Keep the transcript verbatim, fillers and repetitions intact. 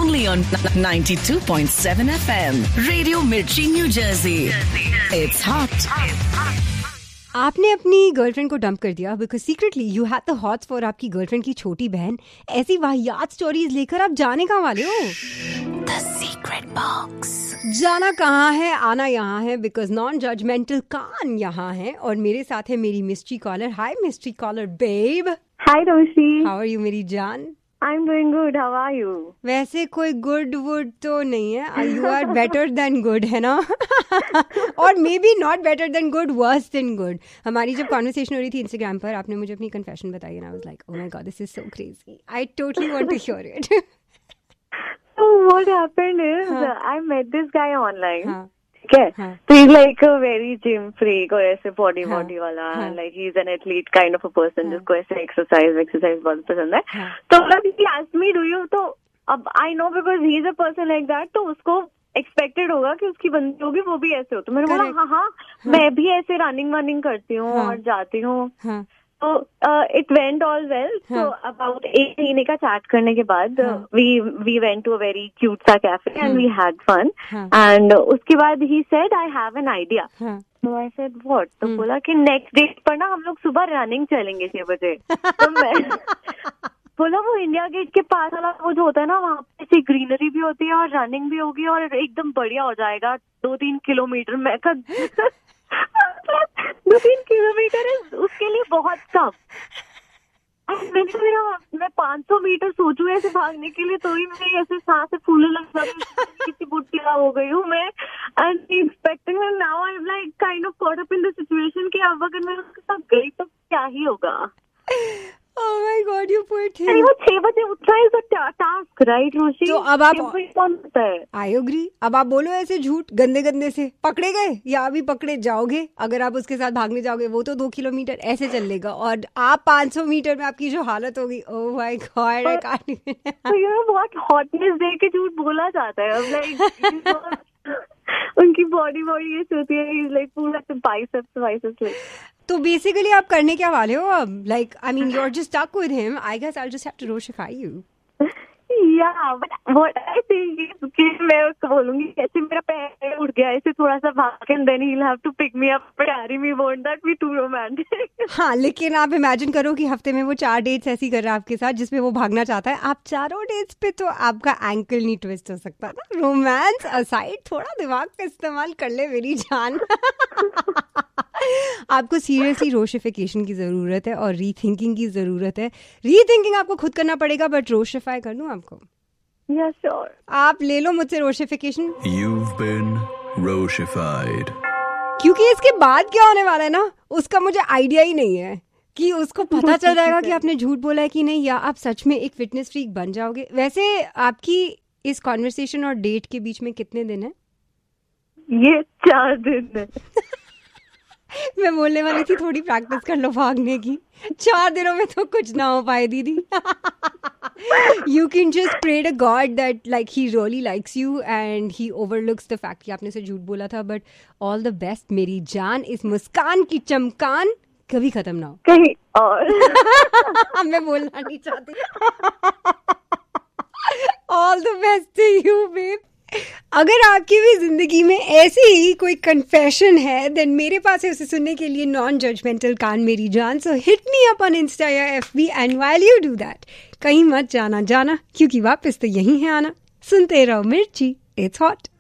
only on ninety-two point seven F M. Radio Mirchi, New Jersey. It's hot. आपने अपनी girlfriend को dump कर दिया because secretly you had the hots for आपकी girlfriend की छोटी बहन. ऐसी वाहियात स्टोरीज लेकर आप जाने कहाँ वाले हो? The secret box. जाना कहाँ है, आना यहाँ है, बिकॉज नॉन जजमेंटल कान यहाँ है और मेरे साथ है मेरी mystery collar. Hi mystery collar babe. Hi Roshi. How are you मेरी जान? I am doing good. How are you? वैसे कोई गुड वुड तो नहीं है, you are better than good, है ना? और may be not better than good, worse than good. हमारी जब कॉन्वर्सेशन हो रही थी इंस्टाग्राम पर, आपने मुझे अपनी कन्फेशन बताई and I was like, oh my God, this is so crazy. I totally want to here it. So what happened is हाँ. I met this guy online. हाँ. ठीक है. हाँ. So he's like a very gym freak और ऐसे body हाँ. body वाला. हाँ. Like he's an athlete kind of a person. हाँ. जिसको ऐसे exercise exercise बहुत पसंद है. हाँ. तो मतलब he asked me, do you? तो अब I know because he's a person like that. तो उसको एक्सपेक्टेड होगा कि उसकी बंदी होगी वो भी ऐसे हो. तो मैंने बोला हाँ हाँ मैं भी ऐसे रनिंग वनिंग करती हूँ और जाती हूँ. तो it went all well. So about एक महीने का चैट करने के बाद we we went to a very cute सा cafe and we had fun. And उसके बाद he said I have an idea. तो आई सेड व्हाट? तो बोला कि नेक्स्ट डेट पर ना हम लोग सुबह रनिंग चलेंगे छह बजे. तो मैं बोला वो इंडिया गेट के पास वाला वो जो होता है ना, वहाँ पे ग्रीनरी भी होती है और रनिंग भी होगी और एकदम बढ़िया हो जाएगा. दो तीन किलोमीटर. मैं कहा दो तीन किलोमीटर है उसके लिए बहुत कम. मैंने मेरा मैं पाँच सौ मीटर सोचू ऐसे भागने के लिए, तो ही मेरी ऐसे सांस फूलने लग जाती. किसी बुढ़िया हो गई हूँ मैं. And expecting now I am like kind of caught up in the situation कि अब अगर मैं उसके साथ गई तो क्या ही होगा. Oh my God, you poor thing. वो छह बजे उठना है तो टास्क, राइट रोशी? तो अब आप कौन होता है? I agree. अब आप बोलो ऐसे झूठ गंदे गंदे से, पकड़े गए या अभी पकड़े जाओगे? अगर आप उसके साथ भागने जाओगे वो तो दो किलोमीटर ऐसे चल लेगा और आप पाँच सौ मीटर में आपकी जो हालत होगी, oh my God, I can't even. तो ये बहुत हॉटनेस दे के झूठ बोला जाता है. अब लाइक उनकी बॉडी बॉडी ऐसी होती है लाइक पूरा बाइसेप्स बाइसेप्स. तो बेसिकली आप करने क्या वाले हो अब? Like I mean you are just stuck with him. I guess I will just have to रोशिफाई you. या but what I think is कि मैं उसको बोलूंगी कैसे मेरा पैर उड़ गया ऐसे थोड़ा सा भाग and then he will have to pick me up carry me. Won't that B to romantic? हाँ, लेकिन आप इमेजिन करो कि हफ्ते में वो चार डेट्स ऐसी कर रहा है आपके साथ जिसमें वो भागना चाहता है. आप चारों डेट्स पे तो आपका एंकल नहीं ट्विस्ट हो सकता ना. रोमांस असाइड थोड़ा दिमाग का इस्तेमाल कर ले मेरी जान. आपको सीरियसली रोशिफिकेशन की जरूरत है और रीथिंकिंग की जरूरत है. रीथिंकिंग आपको खुद करना पड़ेगा बट रोशिफाई कर दूं आपको? Yes, sure. आप ले लो मुझसे रोशिफिकेशन. You've been roshified. क्योंकि इसके बाद क्या होने वाला है ना, उसका मुझे आइडिया ही नहीं है कि उसको पता चल जाएगा कि आपने झूठ बोला है कि नहीं, या आप सच में एक फिटनेस फ्रीक बन जाओगे. वैसे आपकी इस कॉन्वर्सेशन और डेट के बीच में कितने दिन है? ये चार दिन है. मैं बोलने वाली थी थोड़ी प्रैक्टिस कर लो भागने की. चार दिनों में तो कुछ ना हो पाए दीदी. You can just pray to God that like he really likes you and he overlooks the fact कि आपने से झूठ बोला था. But all the best मेरी जान. इस मुस्कान की चमकान कभी खत्म ना हो कहीं और. मैं बोलना नहीं चाहती. All the best to you babe. अगर आपकी भी जिंदगी में ऐसी ही कोई कन्फेशन है देन मेरे पास है उसे सुनने के लिए नॉन जजमेंटल कान मेरी जान. सो hit me up on Insta या FB and while you do that कहीं मत जाना जाना क्योंकि वापस तो यही है आना. सुनते रहो मिर्ची. It's hot.